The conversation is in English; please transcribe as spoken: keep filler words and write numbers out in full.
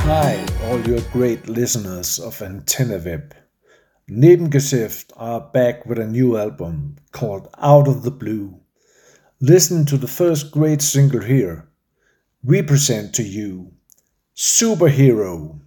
Hi, all your great listeners of Antenna Web. Nebengeschäft are back with a new album called Out of the Blue. Listen to the first great single here. We present to you Superhero.